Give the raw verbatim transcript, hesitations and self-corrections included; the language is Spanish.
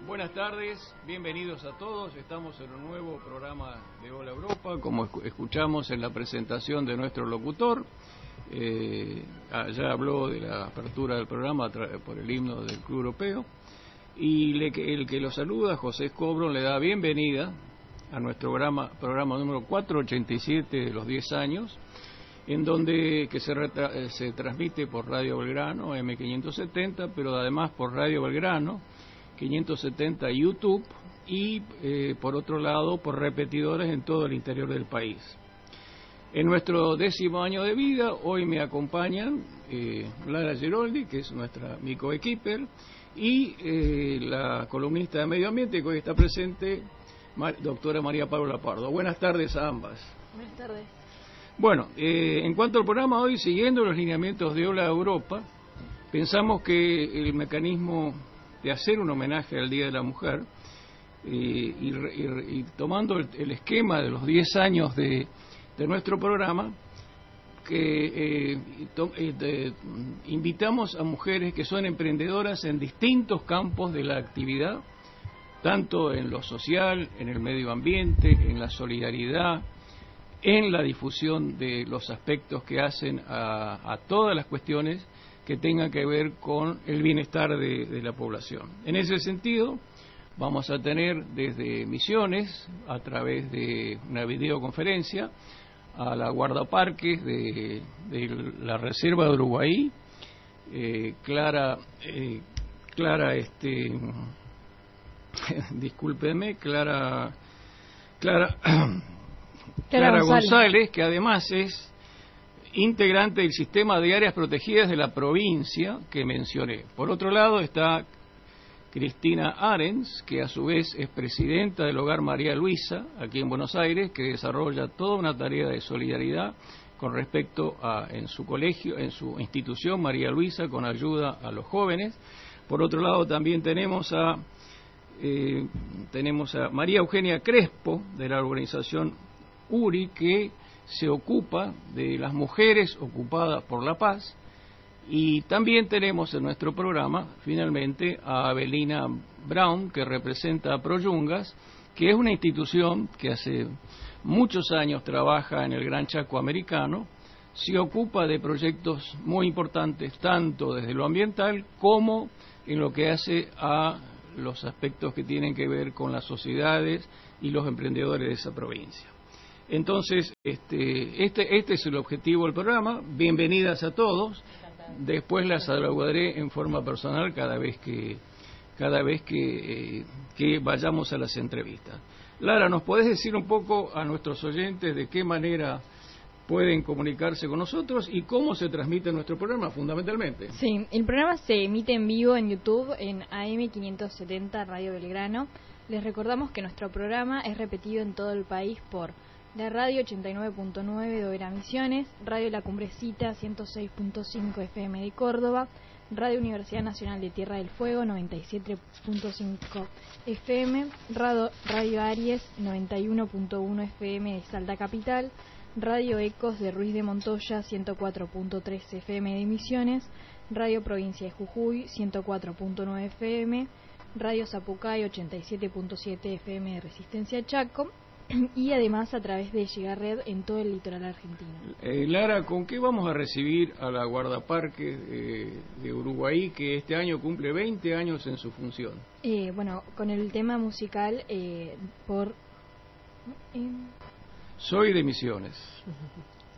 Buenas tardes, bienvenidos a todos. Estamos en un nuevo programa de Hola Europa, como escuchamos en la presentación de nuestro locutor. Eh, ya habló de la apertura del programa por el himno del Club Europeo. Y le, el que lo saluda, José Escobro, le da bienvenida a nuestro programa, programa número cuatrocientos ochenta y siete de los diez años, en donde que se, retra, se transmite por Radio Belgrano, eme quinientos setenta, pero además por Radio Belgrano, quinientos setenta YouTube, y eh, por otro lado por repetidores en todo el interior del país. En nuestro décimo año de vida, hoy me acompañan eh, Lara Geroldi, que es nuestra mi coequiper, y eh, la columnista de Medio Ambiente, que hoy está presente, Mar, doctora María Paula Pardo. Buenas tardes a ambas. Buenas tardes. Bueno, eh, en cuanto al programa hoy, siguiendo los lineamientos de Hola Europa, pensamos que el mecanismo de hacer un homenaje al Día de la Mujer, eh, y, y, y tomando el, el esquema de los diez años de, de nuestro programa, que eh, to, eh, de, invitamos a mujeres que son emprendedoras en distintos campos de la actividad, tanto en lo social, en el medio ambiente, en la solidaridad, en la difusión de los aspectos que hacen a, a todas las cuestiones que tengan que ver con el bienestar de, de la población. En ese sentido, vamos a tener desde Misiones, a través de una videoconferencia, a la guardaparques de, de la Reserva de Uruguay, eh, Clara, eh, Clara, este, discúlpeme, Clara, Clara, Clara, Clara González. González, que además es integrante del sistema de áreas protegidas de la provincia que mencioné. Por otro lado está Cristina Arens, que a su vez es presidenta del Hogar María Luisa, aquí en Buenos Aires, que desarrolla toda una tarea de solidaridad con respecto a, en su colegio, en su institución María Luisa, con ayuda a los jóvenes. Por otro lado también tenemos a, eh, tenemos a María Eugenia Crespo, de la organización U R I, que se ocupa de las mujeres ocupadas por la paz. Y también tenemos en nuestro programa, finalmente, a Abelina Brown, que representa a Proyungas, que es una institución que hace muchos años trabaja en el Gran Chaco Americano, se ocupa de proyectos muy importantes, tanto desde lo ambiental como en lo que hace a los aspectos que tienen que ver con las sociedades y los emprendedores de esa provincia. Entonces, este, este, este es el objetivo del programa. Bienvenidas a todos. Después las saludaré en forma personal cada vez que cada vez que, eh, que vayamos a las entrevistas. Lara, ¿nos podés decir un poco a nuestros oyentes de qué manera pueden comunicarse con nosotros y cómo se transmite nuestro programa, fundamentalmente? Sí, el programa se emite en vivo en YouTube en A M quinientos setenta Radio Belgrano. Les recordamos que nuestro programa es repetido en todo el país por la radio ochenta y nueve punto nueve de Oberá Misiones, Radio La Cumbrecita ciento seis punto cinco F M de Córdoba, Radio Universidad Nacional de Tierra del Fuego noventa y siete punto cinco F M, Radio, Radio Aries noventa y uno punto uno F M de Salta Capital, Radio Ecos de Ruiz de Montoya ciento cuatro punto tres F M de Misiones, Radio Provincia de Jujuy ciento cuatro punto nueve F M, Radio Zapucay ochenta y siete punto siete F M de Resistencia Chaco, y además a través de Llegarred en todo el litoral argentino. Eh, Lara, ¿con qué vamos a recibir a la guardaparques eh, de Uruguay, que este año cumple veinte años en su función? Eh, bueno, con el tema musical eh, por... Eh... Soy de Misiones.